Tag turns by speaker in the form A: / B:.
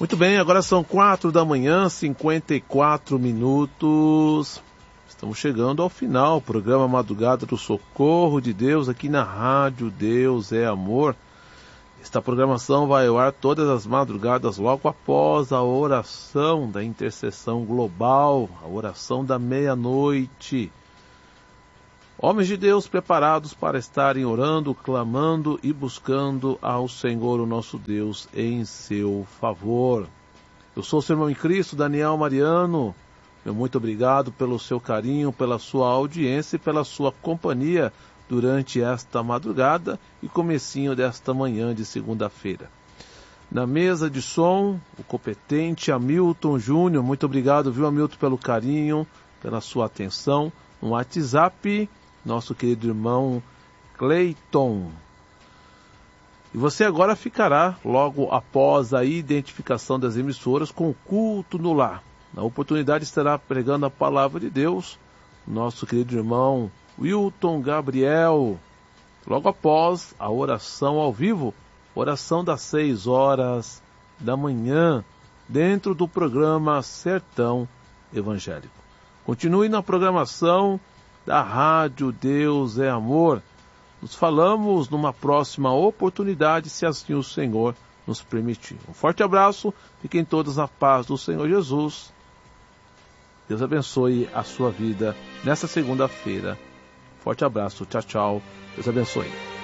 A: Muito bem, agora são 4 da manhã, 54 minutos. Estamos chegando ao final, programa Madrugada do Socorro de Deus, aqui na Rádio Deus é Amor. Esta programação vai ao ar todas as madrugadas, logo após a oração da intercessão global, a oração da meia-noite. Homens de Deus preparados para estarem orando, clamando e buscando ao Senhor, o nosso Deus, em seu favor. Eu sou o seu irmão em Cristo, Daniel Mariano. Meu muito obrigado pelo seu carinho, pela sua audiência e pela sua companhia durante esta madrugada e comecinho desta manhã de segunda-feira. Na mesa de som, o competente Hamilton Júnior. Muito obrigado, viu, Hamilton, pelo carinho, pela sua atenção. No WhatsApp, nosso querido irmão Cleiton. E você agora ficará, logo após a identificação das emissoras, com o culto no lar. Na oportunidade estará pregando a palavra de Deus, nosso querido irmão Wilton Gabriel. Logo após a oração ao vivo, oração das 6 horas da manhã, dentro do programa Sertão Evangélico. Continue na programação da Rádio Deus é Amor. Nos falamos numa próxima oportunidade, se assim o Senhor nos permitir. Um forte abraço, fiquem todos na paz do Senhor Jesus. Deus abençoe a sua vida nesta segunda-feira. Forte abraço, tchau, tchau. Deus abençoe.